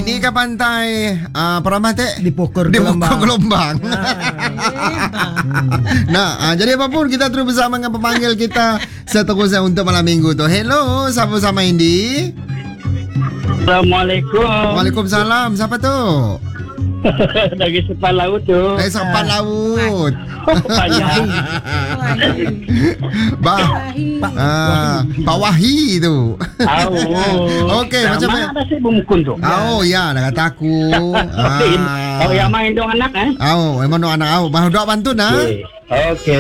Ini ke pantai Peramah Tek? Di Pokor Di Pokor Gelombang. Nah, jadi apapun kita terus bersama dengan pemanggil kita seterusnya untuk malam minggu tu. Hello, sama-sama Indi. Assalamualaikum. Waalaikumsalam. Siapa tu? Dari sepan laut tu. Dari Sempan Laut. Panjang. Pak Wahi tu. Okey, macam mana ada si Bumukun tu? Oh ya, dah kata aku. Oh, yang main dong anak Oh, memang anak aku. Baru dok bantu nah. Okey.